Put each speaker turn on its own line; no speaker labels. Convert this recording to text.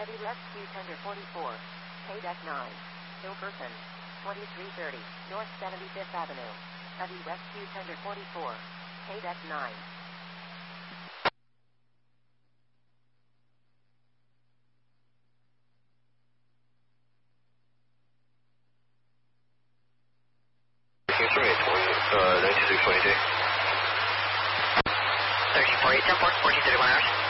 Heavy Rescue Tender 44. KDEC 9. Hilkerson. 2330. North 75th Avenue. Heavy Rescue Tender 44. KDEC 9.
Houston, 9622.
1348, 10 14, 31 hours.